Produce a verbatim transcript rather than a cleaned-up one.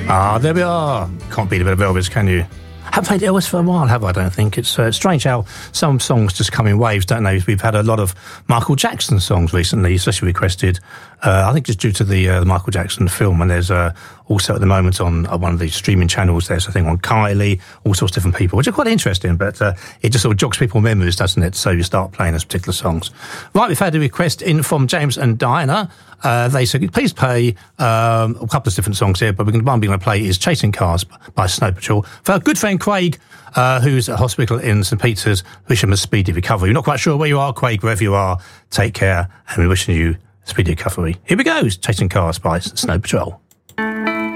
Ah, there we are. Can't beat a bit of Elvis, can you? Haven't played Elvis for a while, have I? I don't think. It's uh, strange how some songs just come in waves, don't they? We've had a lot of Michael Jackson songs recently, especially requested. Uh, I think just due to the, uh, the Michael Jackson film, and there's uh, also at the moment on uh, one of the streaming channels, there's a thing on Kylie, all sorts of different people, which are quite interesting, but uh, it just sort of jogs people's memories, doesn't it? So you start playing those particular songs. Right, we've had a request in from James and Diana. Uh, they said, please play um, a couple of different songs here, but we're going to, one we're going to play is Chasing Cars by Snow Patrol. For our good friend Craig, uh, who's at hospital in St Peter's, wish him a speedy recovery. We're not quite sure where you are, Craig, wherever you are, take care, and we're wishing you a speedy recovery. Here we go, Chasing Cars by Snow Patrol.